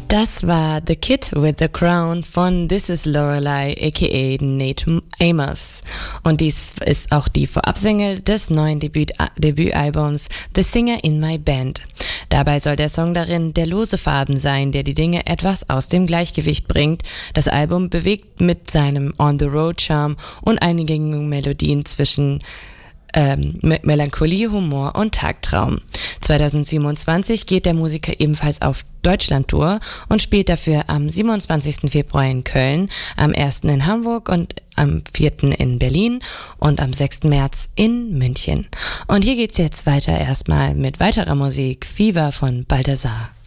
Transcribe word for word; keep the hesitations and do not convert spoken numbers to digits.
Das war The Kid with the Crown von This is Lorelei aka Nate Amos. Und dies ist auch die Vorabsingle des neuen Debüt Debütalbums The Singer in My Band. Dabei soll der Song darin der lose Faden sein, der die Dinge etwas aus dem Gleichgewicht bringt. Das Album bewegt mit seinem On-the-Road-Charme und einigen Melodien zwischen Ähm, mit Melancholie, Humor und Tagtraum. zwanzig siebenundzwanzig geht der Musiker ebenfalls auf Deutschland-Tour und spielt dafür am siebenundzwanzigsten Februar in Köln, am ersten in Hamburg und am vierten in Berlin und am sechsten März in München. Und hier geht's jetzt weiter erstmal mit weiterer Musik, Fever von Balthazar.